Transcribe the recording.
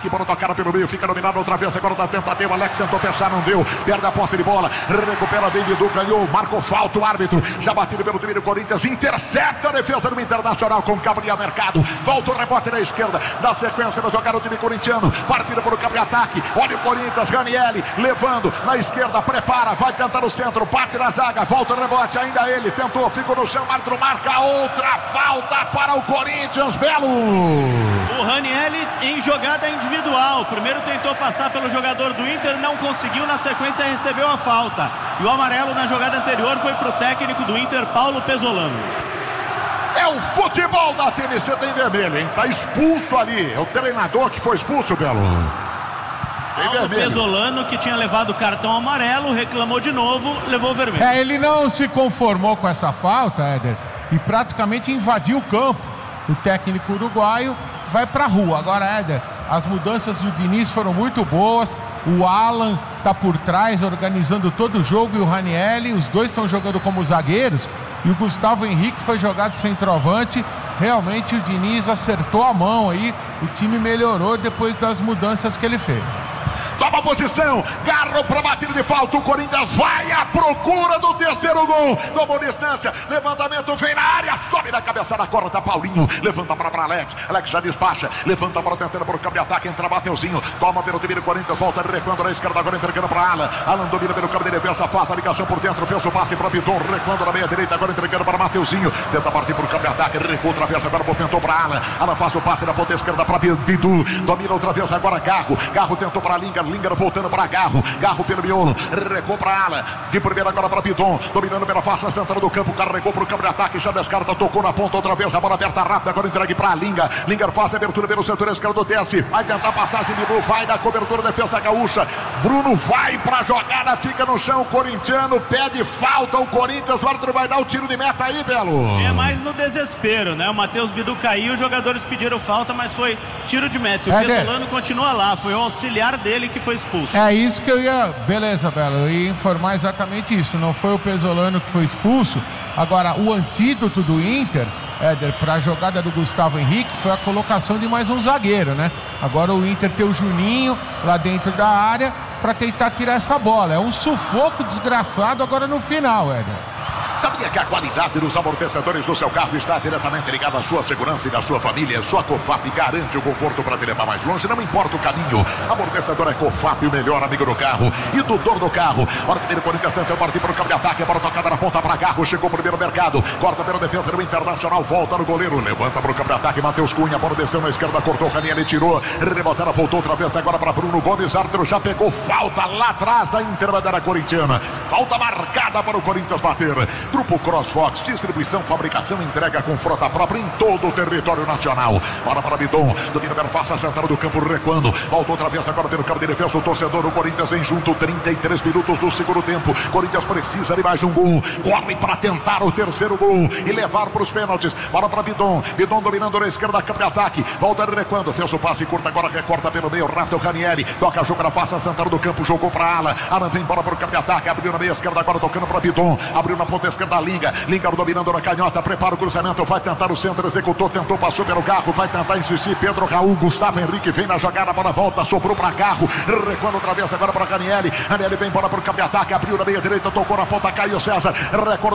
ataque, bola tocada pelo meio, fica dominado outra vez, agora da tentativa, Alex tentou fechar, não deu, perde a posse de bola, recupera bem Bidu, ganhou, marcou falta o árbitro, já batido pelo time do Corinthians, intercepta a defesa do Internacional com Gabriel Mercado, volta o rebote na esquerda, na sequência da jogada do time corintiano, partida por ataque, olha o Corinthians, Ranieri, levando na esquerda, prepara, vai tentar o centro, bate na zaga, volta o rebote, ainda ele, tentou, ficou no chão, árbitro marca outra falta para o Corinthians, Belo! O Ranieri em jogada individual, primeiro tentou passar pelo jogador do Inter, não conseguiu, na sequência recebeu a falta, e o amarelo na jogada anterior foi para o técnico do Inter, Paulo Pesolano. É o futebol da TNC, tem vermelho, hein? Tá expulso ali, é o treinador que foi expulso, Belo. O Pesolano, que tinha levado o cartão amarelo, reclamou de novo, levou o vermelho. Ele não se conformou com essa falta, Éder, e praticamente invadiu o campo. O técnico uruguaio vai pra rua. Agora, Éder, as mudanças do Diniz foram muito boas. O Alan tá por trás, organizando todo o jogo, e o Ranieri, os dois estão jogando como zagueiros, e o Gustavo Henrique foi jogar de centroavante. Realmente o Diniz acertou a mão aí, o time melhorou depois das mudanças que ele fez. Toma posição, Garro para batida de falta, o Corinthians vai à procura do terceiro gol, tomou distância, levantamento, vem na área, sobe na cabeça da corta, Paulinho, levanta para Alex já despacha, levanta para tentando para o campo de ataque, entra Mateuzinho, toma pelo time do Corinthians, volta recuando na esquerda, agora entregando para Alan domina pelo campo de defesa, faz a ligação por dentro, fez o passe para Piton, recuando na meia direita, agora entregando para Mateuzinho, tenta partir para o campo de ataque, recua outra vez, agora tentou para Alan faz o passe na ponta esquerda para Bidu, domina outra vez agora Garro tentou para Linger voltando para Garro pelo miolo, recua para Alan, de primeira agora para Piton, dominando pela face central do campo, carregou para o campo de ataque, já descarta, tocou na ponta outra vez, a bola aberta rápida, agora entregue para Linger faz a abertura pelo setor esquerdo, desce, vai tentar passagem, Bidu, vai na cobertura, defesa gaúcha, Bruno vai para a jogada, fica no chão, corintiano, pede falta, o Corinthians, o árbitro vai dar o tiro de meta aí, Belo. É mais no desespero, né? O Matheus Bidu caiu, os jogadores pediram falta, mas foi tiro de meta. O Pesolano continua lá, foi o auxiliar dele que foi expulso. É isso que eu ia... Beleza, Belo, eu ia informar exatamente isso. Não foi o Pesolano que foi expulso. Agora, o antídoto do Inter, Éder, para a jogada do Gustavo Henrique foi a colocação de mais um zagueiro, né? Agora o Inter tem o Juninho lá dentro da área para tentar tirar essa bola. É um sufoco desgraçado agora no final, Éder. Sabia que a qualidade dos amortecedores do seu carro está diretamente ligada à sua segurança e da sua família? Sua Cofap garante o conforto para te levar mais longe, não importa o caminho. Amortecedor é Cofap, o melhor amigo do carro e do dono do carro. Hora primeiro Corinthians tenta partir para o campo de ataque, a bola tocada na ponta para Garro, chegou primeiro Mercado, corta pela defesa do Internacional, volta no goleiro, levanta para o campo de ataque, Matheus Cunha, a bola desceu na esquerda, cortou, Ranieri tirou, rebotada, voltou outra vez agora para Bruno Gomes, árbitro já pegou falta lá atrás da intermediária corintiana, falta marcada para o Corinthians bater. Grupo CrossFox, distribuição, fabricação, entrega com frota própria em todo o território nacional. Bola para Bidon, domina pela face central do campo, recuando, volta outra vez agora pelo campo de defesa, o torcedor do Corinthians em junto, 33 minutos do segundo tempo, Corinthians precisa de mais um gol, corre para tentar o terceiro gol e levar para os pênaltis. Bola para Bidon dominando na esquerda, campo de ataque, volta recuando, fez o passe curto, agora recorta pelo meio, rápido Ranieri, toca jogo na face central do campo, jogou para Alan vem bola para o campo de ataque, abriu na meia esquerda, agora tocando para Bidon, abriu na ponta esquerda, Linger dominando na canhota, prepara o cruzamento, vai tentar o centro, executou, tentou, passou pelo Garro, vai tentar insistir, Pedro Raul, Gustavo Henrique vem na jogada, bola volta, sobrou para Garro, recuando outra vez agora para Ranieri vem bola para o campo de ataque, abriu na meia direita, tocou na ponta, Caio César, recordou